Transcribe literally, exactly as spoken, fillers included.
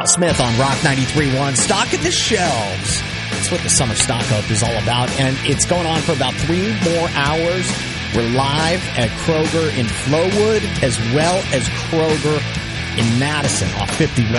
Al Smith on Rock ninety-three point one. Stocking the shelves. That's what the Summer Stock Up is all about. And it's going on for about three more hours. We're live at Kroger in Flowood as well as Kroger in Madison off fifty-one.